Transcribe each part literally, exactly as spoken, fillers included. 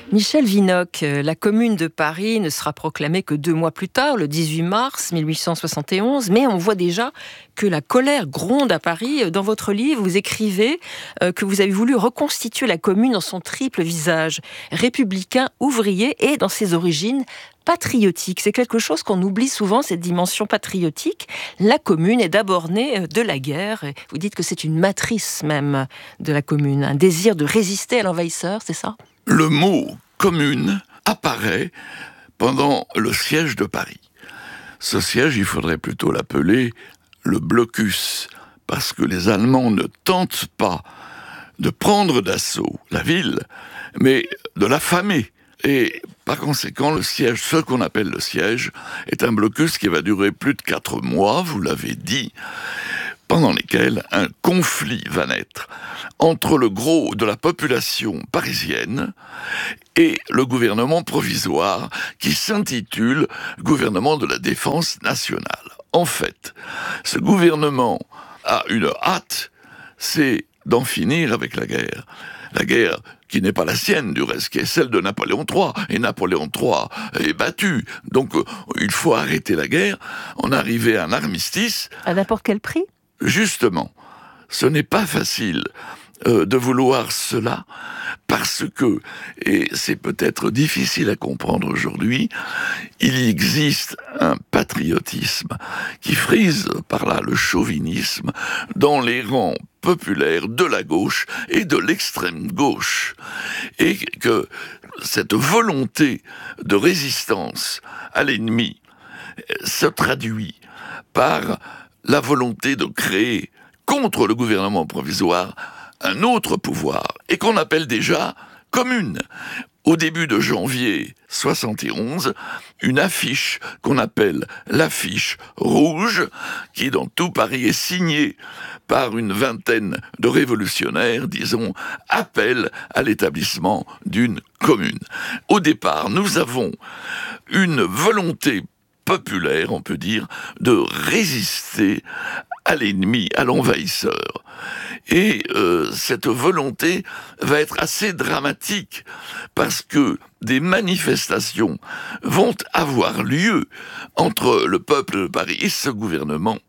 Michel Vinocq, la Commune de Paris ne sera proclamée que deux mois plus tard, le dix-huit mars mille huit cent soixante et onze, mais on voit déjà que la colère gronde à Paris. Dans votre livre, vous écrivez que vous avez voulu reconstituer la Commune dans son triple visage, républicain, ouvrier et, dans ses origines, patriotique. C'est quelque chose qu'on oublie souvent, cette dimension patriotique. La Commune est d'abord née de la guerre. Vous dites que c'est une matrice même de la Commune, un désir de résister à l'envahisseur, c'est ça ? Le mot « commune » apparaît pendant le siège de Paris. Ce siège, il faudrait plutôt l'appeler le blocus, parce que les Allemands ne tentent pas de prendre d'assaut la ville, mais de l'affamer. Et par conséquent, le siège, ce qu'on appelle le siège, est un blocus qui va durer plus de quatre mois, vous l'avez dit, pendant lesquels un conflit va naître entre le gros de la population parisienne et le gouvernement provisoire qui s'intitule gouvernement de la défense nationale. En fait, ce gouvernement a une hâte, c'est d'en finir avec la guerre. La guerre qui n'est pas la sienne, du reste, qui est celle de Napoléon trois. Et Napoléon trois est battu. Donc, euh, il faut arrêter la guerre, en arriver à un armistice. À n'importe quel prix ? Justement, ce n'est pas facile euh, de vouloir cela, parce que, et c'est peut-être difficile à comprendre aujourd'hui, il existe un patriotisme qui frise par là le chauvinisme dans les rangs populaires de la gauche et de l'extrême gauche. Et que cette volonté de résistance à l'ennemi se traduit par la volonté de créer contre le gouvernement provisoire un autre pouvoir, et qu'on appelle déjà commune. Au début de janvier soixante et onze, une affiche qu'on appelle l'affiche rouge, qui dans tout Paris est signée par une vingtaine de révolutionnaires, disons, appelle à l'établissement d'une commune. Au départ, nous avons une volonté populaire, on peut dire, de résister à l'ennemi, à l'envahisseur. Et euh, cette volonté va être assez dramatique, parce que des manifestations vont avoir lieu entre le peuple de Paris et ce gouvernement,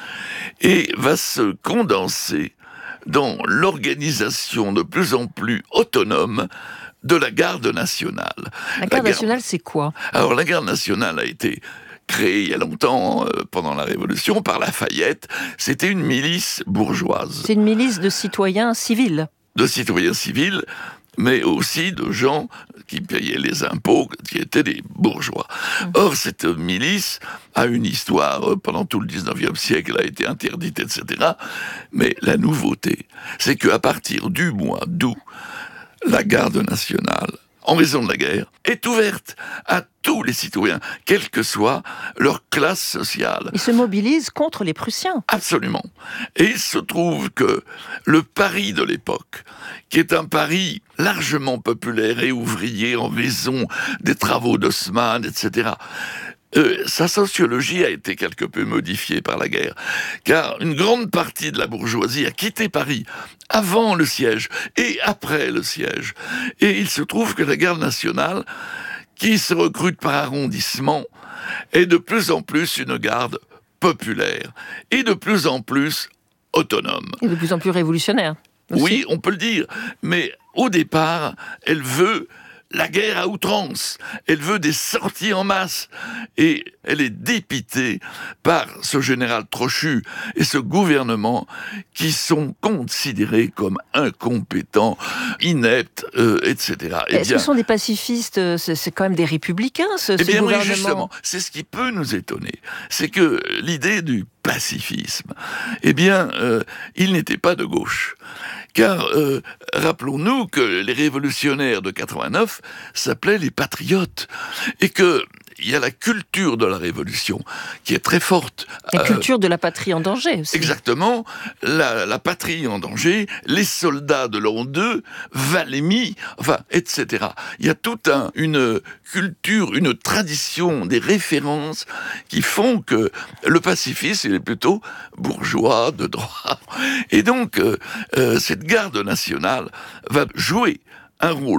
et va se condenser dans l'organisation de plus en plus autonome de la garde nationale. La garde la nationale, garde... c'est quoi ? Alors, la garde nationale a été créée il y a longtemps, euh, pendant la Révolution, par Lafayette. C'était une milice bourgeoise. C'est une milice de citoyens civils. De citoyens civils, mais aussi de gens qui payaient les impôts, qui étaient des bourgeois. Mmh. Or, cette milice a une histoire, pendant tout le dix-neuvième siècle, a été interdite, et cetera. Mais la nouveauté, c'est qu'à partir du mois d'août, la garde nationale, en raison de la guerre, est ouverte à tous les citoyens, quelle que soit leur classe sociale. Ils se mobilisent contre les Prussiens. Absolument. Et il se trouve que le Paris de l'époque, qui est un Paris largement populaire et ouvrier en raison des travaux d'Haussmann, et cetera, Euh, sa sociologie a été quelque peu modifiée par la guerre, car une grande partie de la bourgeoisie a quitté Paris avant le siège et après le siège. Et il se trouve que la garde nationale, qui se recrute par arrondissement, est de plus en plus une garde populaire et de plus en plus autonome. Et de plus en plus révolutionnaire. Aussi. Oui, on peut le dire, mais au départ, elle veut la guerre à outrance, elle veut des sorties en masse, et elle est dépitée par ce général Trochu et ce gouvernement qui sont considérés comme incompétents, ineptes, euh, et cetera. Eh Est-ce bien, que ce sont des pacifistes, c'est, c'est quand même des républicains, ce, eh ce bien, gouvernement ? Oui, justement, c'est ce qui peut nous étonner, c'est que l'idée du pacifisme, eh bien, euh, il n'était pas de gauche. Car euh, rappelons-nous que les révolutionnaires de quatre-vingt-neuf s'appelaient les patriotes, et que il y a la culture de la Révolution qui est très forte. La euh, culture de la patrie en danger aussi. Exactement, la, la patrie en danger, les soldats de l'an deux, Valmy, enfin, et cetera. Il y a toute un, une culture, une tradition, des références qui font que le pacifisme, il est plutôt bourgeois, de droit. Et donc, euh, euh, cette garde nationale va jouer un rôle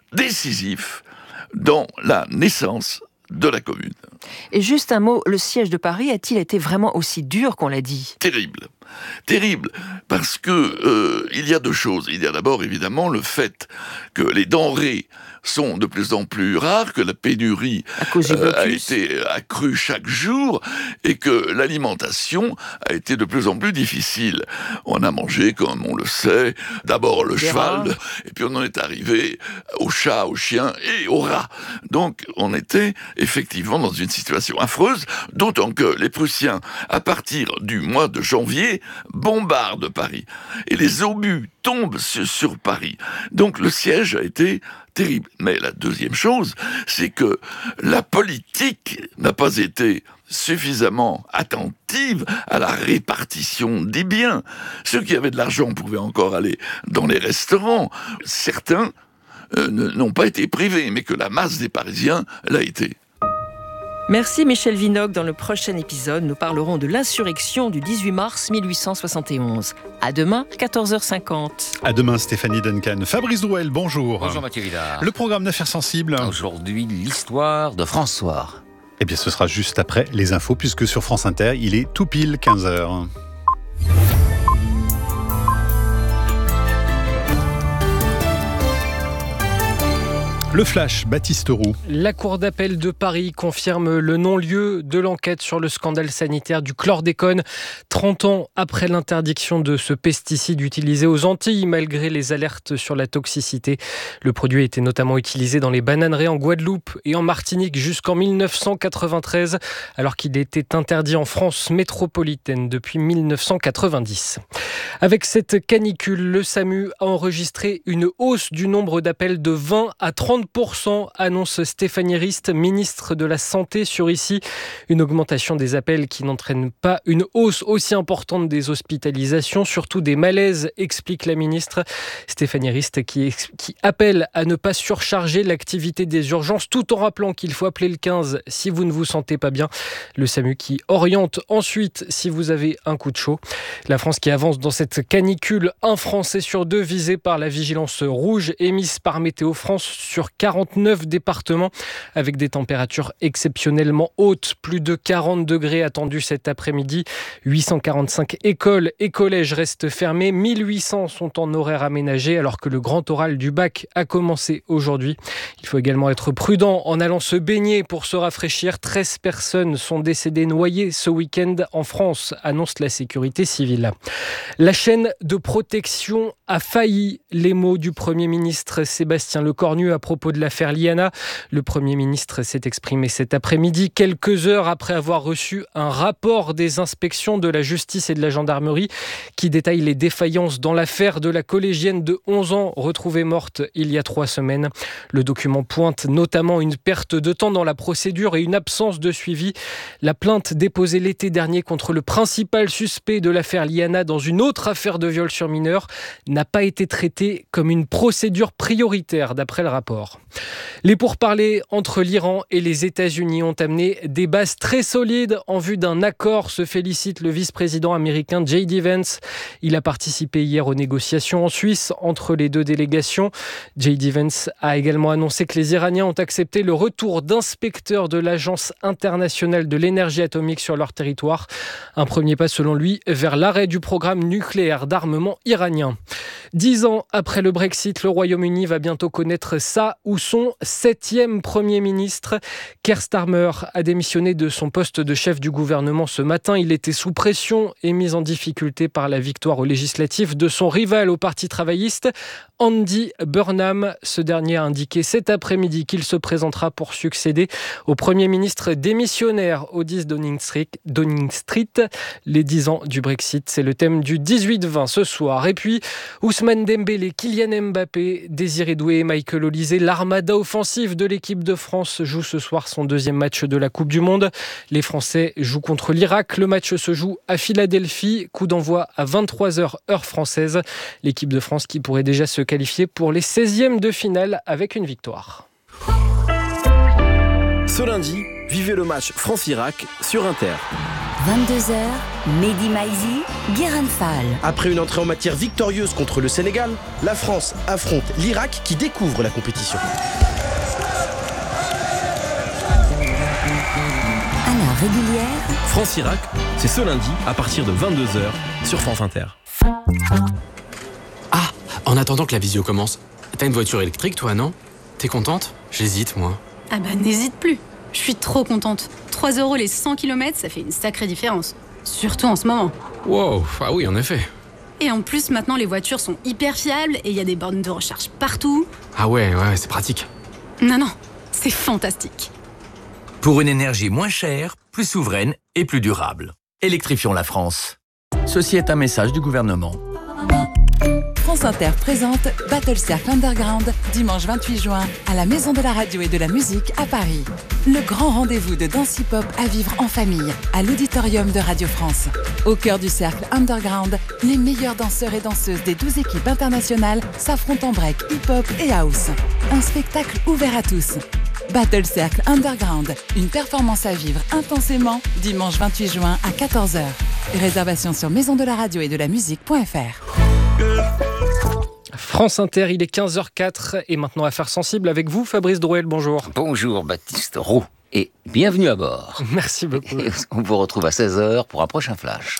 décisif dans la naissance de la commune. Et juste un mot, le siège de Paris a-t-il été vraiment aussi dur qu'on l'a dit ? Terrible. Terrible, parce que euh, il y a deux choses. Il y a d'abord évidemment le fait que les denrées sont de plus en plus rares, que la pénurie euh, a été accrue chaque jour et que l'alimentation a été de plus en plus difficile. On a mangé, comme on le sait, d'abord le Des cheval, rats. Et puis on en est arrivé au chat, au chien et au rat. Donc on était effectivement dans une situation affreuse, d'autant que les Prussiens, à partir du mois de janvier, bombardent Paris. Et les obus tombent sur, sur Paris. Donc le siège a été terrible. Mais la deuxième chose, c'est que la politique n'a pas été suffisamment attentive à la répartition des biens. Ceux qui avaient de l'argent pouvaient encore aller dans les restaurants. Certains euh, n'ont pas été privés, mais que la masse des Parisiens l'a été. Merci Michel Vinocq. Dans le prochain épisode, nous parlerons de l'insurrection du dix-huit mars mille huit cent soixante et onze. À demain, quatorze heures cinquante. À demain, Stéphanie Duncan. Fabrice Drouel, bonjour. Bonjour Mathieu Villard. Le programme d'affaires sensibles. Aujourd'hui, l'histoire de François. Eh bien, ce sera juste après les infos, puisque sur France Inter, il est tout pile quinze heures. Le flash, Baptiste Roux. La Cour d'appel de Paris confirme le non-lieu de l'enquête sur le scandale sanitaire du chlordécone. trente ans après l'interdiction de ce pesticide utilisé aux Antilles, malgré les alertes sur la toxicité. Le produit a été notamment utilisé dans les bananeraies en Guadeloupe et en Martinique jusqu'en mille neuf cent quatre-vingt-treize, alors qu'il était interdit en France métropolitaine depuis mille neuf cent quatre-vingt-dix. Avec cette canicule, le SAMU a enregistré une hausse du nombre d'appels de vingt à trente pour cent, annonce Stéphanie Rist, ministre de la Santé sur Ici. Une augmentation des appels qui n'entraîne pas une hausse aussi importante des hospitalisations, surtout des malaises, explique la ministre. Stéphanie Rist qui, qui appelle à ne pas surcharger l'activité des urgences tout en rappelant qu'il faut appeler le quinze si vous ne vous sentez pas bien. Le SAMU qui oriente ensuite si vous avez un coup de chaud. La France qui avance dans cette canicule, un Français sur deux visé par la vigilance rouge émise par Météo France sur quarante-neuf départements avec des températures exceptionnellement hautes. Plus de quarante degrés attendus cet après-midi. huit cent quarante-cinq écoles et collèges restent fermés. mille huit cents sont en horaire aménagé alors que le grand oral du bac a commencé aujourd'hui. Il faut également être prudent en allant se baigner pour se rafraîchir. treize personnes sont décédées noyées ce week-end en France, annonce la sécurité civile. La chaîne de protection a failli. Les mots du Premier ministre Sébastien Lecornu à propos de l'affaire Liana. Le Premier ministre s'est exprimé cet après-midi, quelques heures après avoir reçu un rapport des inspections de la justice et de la gendarmerie qui détaille les défaillances dans l'affaire de la collégienne de onze ans retrouvée morte il y a trois semaines. Le document pointe notamment une perte de temps dans la procédure et une absence de suivi. La plainte déposée l'été dernier contre le principal suspect de l'affaire Liana dans une autre affaire de viol sur mineur n'a pas été traitée comme une procédure prioritaire d'après le rapport. Les pourparlers entre l'Iran et les États-Unis ont amené des bases très solides en vue d'un accord, se félicite le vice-président américain J D Vance. Il a participé hier aux négociations en Suisse entre les deux délégations. J D Vance a également annoncé que les Iraniens ont accepté le retour d'inspecteurs de l'Agence internationale de l'énergie atomique sur leur territoire. Un premier pas selon lui vers l'arrêt du programme nucléaire d'armement iranien. Dix ans après le Brexit, le Royaume-Uni va bientôt connaître sa ou son septième Premier ministre. Keir Starmer a démissionné de son poste de chef du gouvernement ce matin. Il était sous pression et mis en difficulté par la victoire aux législatives de son rival au Parti travailliste, Andy Burnham. Ce dernier a indiqué cet après-midi qu'il se présentera pour succéder au Premier ministre démissionnaire au dix Downing Street. Downing Street. Les dix ans du Brexit, c'est le thème du dix-huit vingt ce soir. Et puis, Ousmane Dembélé, Kylian Mbappé, Désiré Doué et Michael Olise, l'armada offensive de l'équipe de France joue ce soir son deuxième match de la Coupe du Monde. Les Français jouent contre l'Irak. Le match se joue à Philadelphie. Coup d'envoi à vingt-trois heures heure française. L'équipe de France qui pourrait déjà se qualifier pour les seizièmes de finale avec une victoire. Ce lundi, vivez le match France-Irak sur Inter. vingt-deux heures, Mehdi Maizi, Guérin Fall. Après une entrée en matière victorieuse contre le Sénégal, la France affronte l'Irak qui découvre la compétition. À la régulière, France-Irak, c'est ce lundi à partir de vingt-deux heures sur France Inter. Ah, en attendant que la visio commence, t'as une voiture électrique toi, non? T'es contente? J'hésite, moi. Ah bah n'hésite plus, je suis trop contente. trois euros les cent kilomètres, ça fait une sacrée différence. Surtout en ce moment. Wow, ah oui, en effet. Et en plus, maintenant, les voitures sont hyper fiables et il y a des bornes de recharge partout. Ah ouais, ouais, c'est pratique. Non, non, c'est fantastique. Pour une énergie moins chère, plus souveraine et plus durable. Électrifions la France. Ceci est un message du gouvernement. France Inter présente Battle Circle Underground, dimanche vingt-huit juin, à la Maison de la Radio et de la Musique à Paris. Le grand rendez-vous de danse hip-hop à vivre en famille, à l'auditorium de Radio France. Au cœur du Cercle Underground, les meilleurs danseurs et danseuses des douze équipes internationales s'affrontent en break, hip-hop et house. Un spectacle ouvert à tous. Battle Circle Underground, une performance à vivre intensément, dimanche vingt-huit juin à quatorze heures. Réservation sur maison de la radio et de la musique point f r. France Inter, il est quinze heures quatre et maintenant Affaires sensibles avec vous, Fabrice Drouel, bonjour. Bonjour Baptiste Roux et bienvenue à bord. Merci beaucoup. Et on vous retrouve à seize heures pour un prochain flash.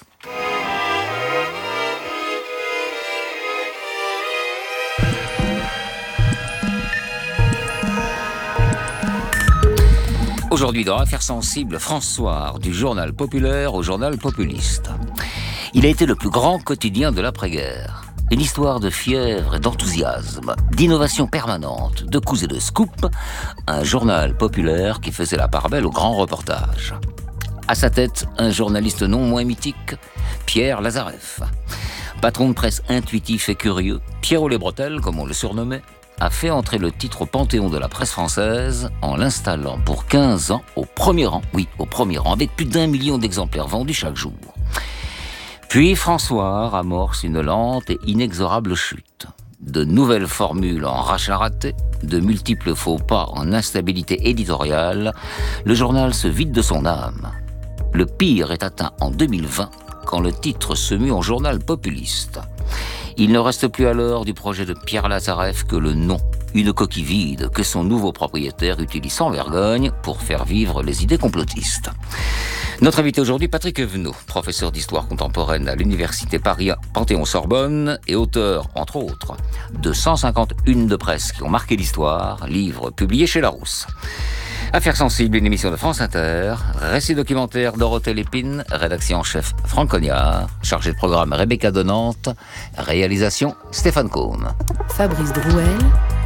Aujourd'hui dans Affaires sensibles, François, du journal populaire au journal populiste. Il a été le plus grand quotidien de l'après-guerre. Une histoire de fièvre et d'enthousiasme, d'innovation permanente, de coups et de scoops, un journal populaire qui faisait la part belle aux grands reportages. À sa tête, un journaliste non moins mythique, Pierre Lazareff. Patron de presse intuitif et curieux, Pierrot les Bretelles, comme on le surnommait, a fait entrer le titre au panthéon de la presse française en l'installant pour quinze ans au premier rang, oui, au premier rang, avec plus d'un million d'exemplaires vendus chaque jour. Puis François amorce une lente et inexorable chute. De nouvelles formules en rachat raté, de multiples faux pas en instabilité éditoriale, le journal se vide de son âme. Le pire est atteint en deux mille vingt, quand le titre se mue en journal populiste. Il ne reste plus alors du projet de Pierre Lazareff que le nom, une coquille vide que son nouveau propriétaire utilise sans vergogne pour faire vivre les idées complotistes. Notre invité aujourd'hui, Patrick Evenot, professeur d'histoire contemporaine à l'Université Paris Panthéon-Sorbonne et auteur, entre autres, de cent cinquante une de presse qui ont marqué l'histoire, livre publié chez Larousse. Affaires sensibles, une émission de France Inter, récit documentaire Dorothée Lépine, rédaction en chef Franck Cognard, chargé de programme Rebecca Donante, réalisation Stéphane Côme. Fabrice Drouel,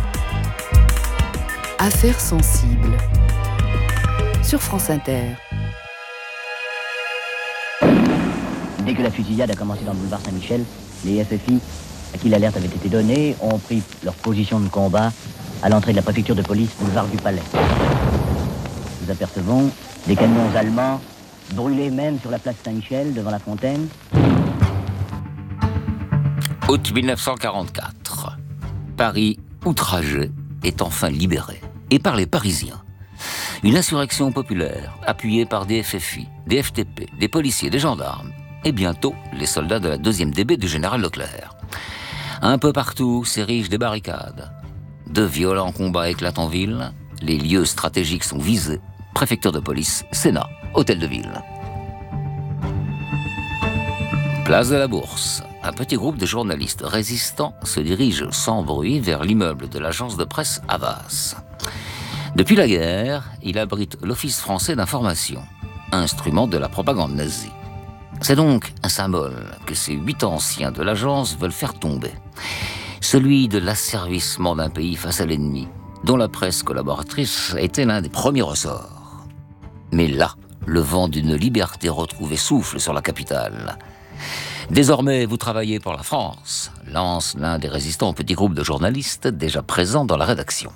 Affaires sensibles, sur France Inter. Dès que la fusillade a commencé dans le boulevard Saint-Michel, les F F I, à qui l'alerte avait été donnée, ont pris leur position de combat à l'entrée de la préfecture de police boulevard du Palais. Nous apercevons des camions allemands brûlés même sur la place Saint-Michel devant la fontaine. Août mille neuf cent quarante-quatre. Paris, outragé, est enfin libéré. Et par les Parisiens. Une insurrection populaire, appuyée par des F F I, des F T P, des policiers, des gendarmes, et bientôt les soldats de la deuxième D B du général Leclerc. Un peu partout s'érigent des barricades. De violents combats éclatent en ville, les lieux stratégiques sont visés, préfecture de police, Sénat, hôtel de ville. Place de la Bourse. Un petit groupe de journalistes résistants se dirige sans bruit vers l'immeuble de l'agence de presse Havas. Depuis la guerre, il abrite l'Office français d'information, instrument de la propagande nazie. C'est donc un symbole que ces huit anciens de l'agence veulent faire tomber. Celui de l'asservissement d'un pays face à l'ennemi, dont la presse collaboratrice était l'un des premiers ressorts. Mais là, le vent d'une liberté retrouvée souffle sur la capitale. Désormais, vous travaillez pour la France, lance l'un des résistants au petit groupe de journalistes déjà présents dans la rédaction.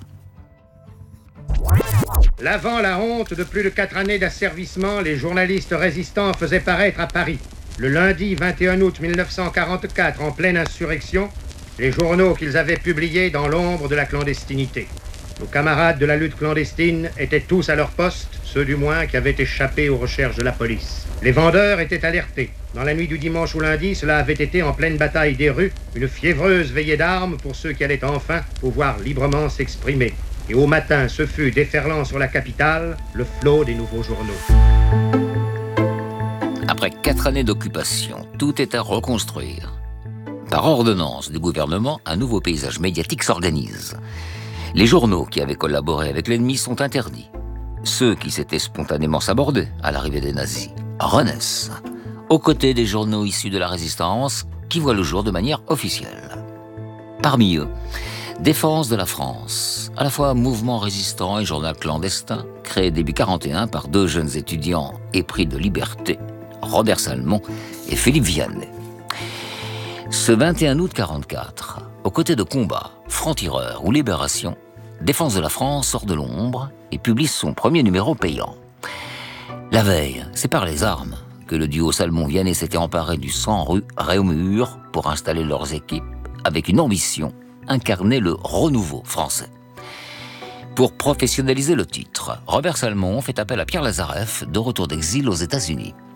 L'avant la honte de plus de quatre années d'asservissement, les journalistes résistants faisaient paraître à Paris, le lundi vingt et un août mille neuf cent quarante-quatre, en pleine insurrection, les journaux qu'ils avaient publiés dans l'ombre de la clandestinité. Nos camarades de la lutte clandestine étaient tous à leur poste, ceux du moins qui avaient échappé aux recherches de la police. Les vendeurs étaient alertés. Dans la nuit du dimanche au lundi, cela avait été en pleine bataille des rues, une fiévreuse veillée d'armes pour ceux qui allaient enfin pouvoir librement s'exprimer. Et au matin, ce fut, déferlant sur la capitale, le flot des nouveaux journaux. Après quatre années d'occupation, tout est à reconstruire. Par ordonnance du gouvernement, un nouveau paysage médiatique s'organise. Les journaux qui avaient collaboré avec l'ennemi sont interdits. Ceux qui s'étaient spontanément sabordés à l'arrivée des nazis renaissent, aux côtés des journaux issus de la résistance qui voient le jour de manière officielle. Parmi eux, Défense de la France, à la fois mouvement résistant et journal clandestin, créé début quarante et un par deux jeunes étudiants épris de liberté, Robert Salmon et Philippe Vianney. Ce vingt et un août quarante-quatre, aux côtés de Combat, Franc-Tireur ou Libération, Défense de la France sort de l'ombre et publie son premier numéro payant. La veille, c'est par les armes que le duo Salmon-Vianney s'était emparé du cent rue Réaumur pour installer leurs équipes avec une ambition, incarner le renouveau français. Pour professionnaliser le titre, Robert Salmon fait appel à Pierre Lazareff, de retour d'exil aux États-Unis.